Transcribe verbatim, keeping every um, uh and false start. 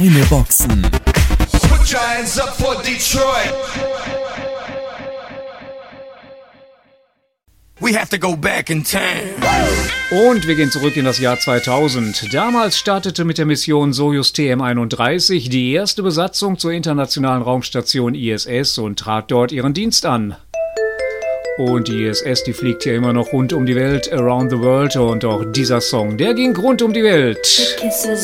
Eine Boxen. Put your hands up for Detroit. We have to go back in time. Und wir gehen zurück in das Jahr zweitausend. Damals startete mit der Mission Sojus T M einunddreißig die erste Besatzung zur internationalen Raumstation I S S und trat dort ihren Dienst an. Und die I S S, die fliegt ja immer noch rund um die Welt, around the world, und auch dieser Song, der ging rund um die Welt.